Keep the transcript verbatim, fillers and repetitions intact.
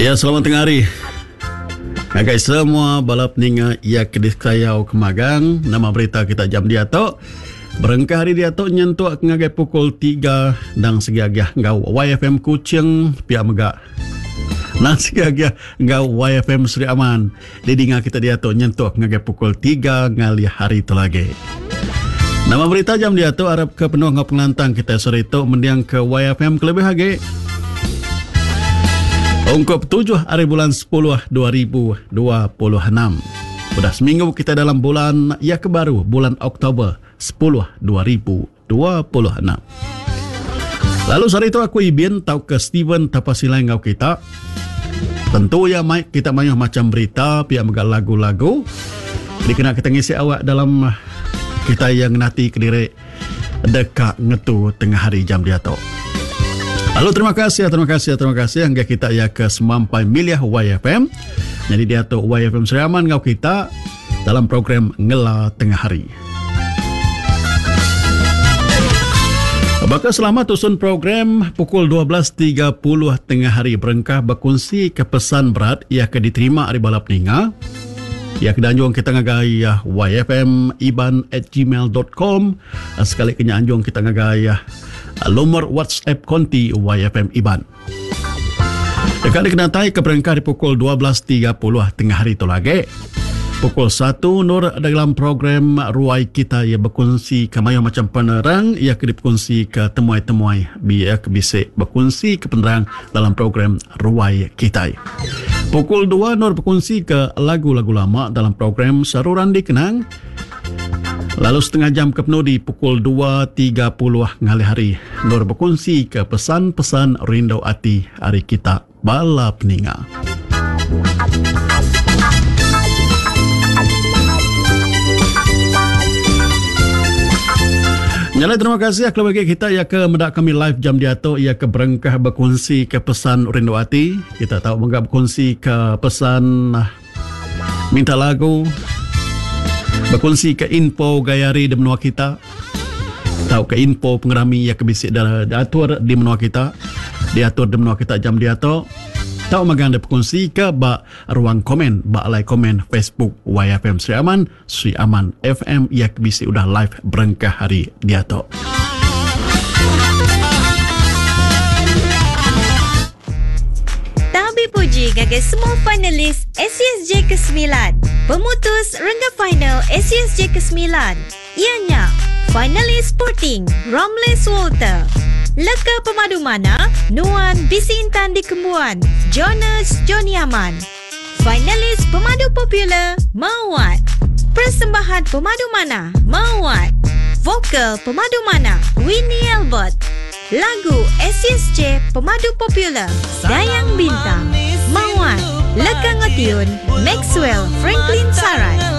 Ya, selamat tengah hari. Ngagai semua balap ninga ia kedis kayau kemagang. Nama berita kita jam dia tu. Berengkah hari dia tu nyentuh ngagai pukul tiga dan segiagah ngau Y F M Kuching pihak megak. Nang segiagah ngau Y F M Sri Aman. Didinga kita dia tu nyentuh ngagai pukul tiga ngali hari tu lagi. Nama berita jam dia tu Arab ke penuh ngau pengelantang kita sore itu mendiang ke Y F M kelebih lagi. Ungkup tujuh hari bulan sepuluh dua ribu dua puluh enam. Sudah seminggu kita dalam bulan ya kebaru bulan Oktober sepuluh dua ribu dua puluh enam. Lalu sore itu aku Ibin tahu ke Steven tapasilai ngau kita. Tentu ya Mike kita mayuh macam berita pihak megal lagu-lagu. Jadi kena kita ngisi awak dalam kita yang nanti kediri dekat ngetu tengah hari jam dia tu. Lalu terima kasih, terima kasih, terima kasih hingga kita ya ke semampai miliah Y F M. Jadi dia tu Y F M Sri Aman ngau kita dalam program Ngela Tengah Hari. Bakal selamat usun program pukul dua belas tiga puluh tengah hari berengkah berkongsi ke pesan berat ia ke diterima dari balap ninga. Ya kedanjung kita ngagai Y F M iban at gmail dot com. Sekali kena anjung kita ngagai nomor WhatsApp konti Y F M Iban. Dekat dikenatai ke berengkah di pukul dua belas tiga puluh tengah hari itu lagi. Pukul satu Nur dalam program Ruai kita ia berkongsi ke mayu macam penerang ia ke berkongsi ke temuai-temuai biar ke bisik berkongsi ke penerang dalam program Ruai kita. Pukul dua Nur berkongsi ke lagu-lagu lama dalam program Saruran Dikenang. Lalu setengah jam ke penuh di pukul dua tiga puluh ngali hari Nur berkongsi ke pesan-pesan rindu hati hari kita balap ninga. Nyalai terima kasih kalau bagi kita ya ke medak kami live jam dia tu ia ke berengkah berkongsi ke pesan rindu hati. Kita tahu menggap berkongsi ke pesan minta lagu. Berkongsi ke info gayari di menua kita. Tahu ke info pengerami yang kebisik diatur di menua kita. Diatur di menua kita jam dia tu. Tahu magang ada berkongsi ke bak ruang komen. Bak like komen Facebook Y F M Sri Aman. Sri Aman F M yang kebisik udah live berengkah hari dia tu. Tabi puji gagal semua finalis S C S J ke sembilan. Pemutus rengga final S C S J ke sembilan. Ianya finalis Sporting Romles Walter, Leka Pemadu Mana Nuan Bisi Intan di Kembuan Jonas Joni Aman. Finalis Pemadu Popular Mawat, Persembahan Pemadu Mana Mawat, Vokal Pemadu Mana Winnie Albert, Lagu S C S J Pemadu Popular Dayang Bintang Mawat, Leka Ngotiun Maxwell Franklin Sarat.